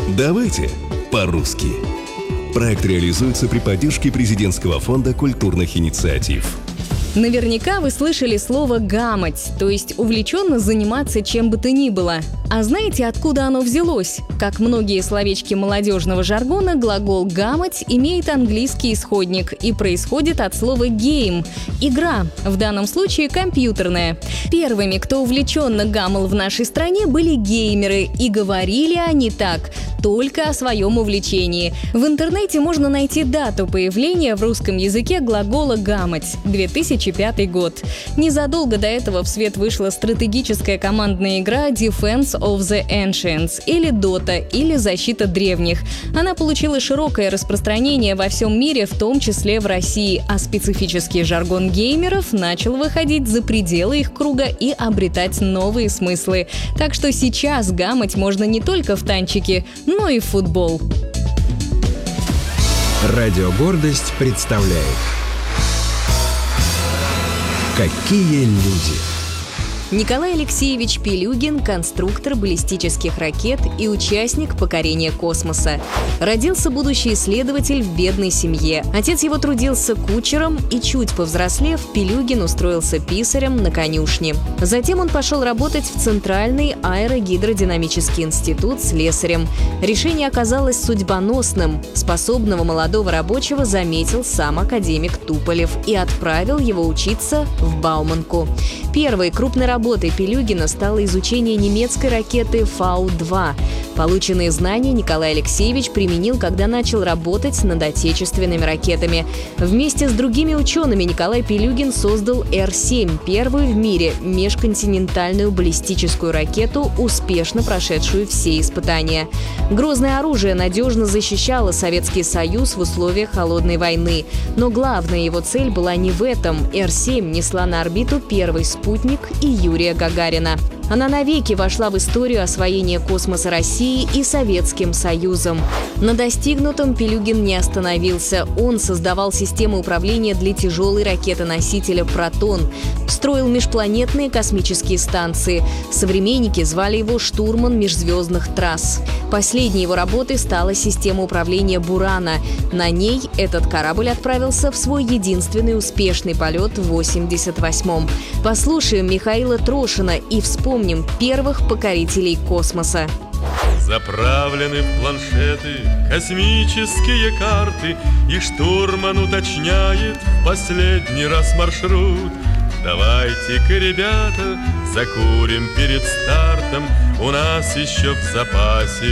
Давайте по-русски. Проект реализуется при поддержке Президентского фонда культурных инициатив. Наверняка вы слышали слово «гамать», то есть увлеченно заниматься чем бы то ни было. А знаете, откуда оно взялось? Как многие словечки молодежного жаргона, глагол «гамать» имеет английский исходник и происходит от слова «game» — игра, в данном случае компьютерная. Первыми, кто увлеченно гамал в нашей стране, были геймеры, и говорили они так только о своем увлечении. В интернете можно найти дату появления в русском языке глагола «гамать» — 2005 год. Незадолго до этого в свет вышла стратегическая командная игра Defense of the Ancients, или Dota, или Защита древних. Она получила широкое распространение во всем мире, в том числе в России, а специфический жаргон геймеров начал выходить за пределы их круга и обретать новые смыслы. Так что сейчас гамать можно не только в танчике, но и в футбол. Радио «Гордость» представляет «Какие люди». Николай Алексеевич Пилюгин – конструктор баллистических ракет и участник покорения космоса. Родился будущий исследователь в бедной семье. Отец его трудился кучером, и чуть повзрослев, Пилюгин устроился писарем на конюшне. Затем он пошел работать в Центральный аэрогидродинамический институт слесарем. Решение оказалось судьбоносным. Способного молодого рабочего заметил сам академик Туполев и отправил его учиться в Бауманку. Первой крупной работой Пилюгина стало изучение немецкой ракеты Фау-2. Полученные знания Николай Алексеевич применил, когда начал работать над отечественными ракетами. Вместе с другими учеными Николай Пилюгин создал Р-7, первую в мире межконтинентальную баллистическую ракету, успешно прошедшую все испытания. Грозное оружие надежно защищало Советский Союз в условиях холодной войны. Но главная его цель была не в этом. Р-7 несла на орбиту первый спутник и Юрия Гагарина. Она навеки вошла в историю освоения космоса России и Советским Союзом. На достигнутом Пилюгин не остановился. Он создавал систему управления для тяжелой ракеты-носителя «Протон», строил межпланетные космические станции. Современники звали его штурман межзвездных трасс. Последней его работой стала система управления «Бурана». На ней этот корабль отправился в свой единственный успешный полет в 1988-м. Послушаем Михаила Трошина и вспомним первых покорителей космоса. Заправлены в планшеты космические карты, и штурман уточняет в последний раз маршрут. Давайте-ка, ребята, закурим перед стартом, у нас еще в запасе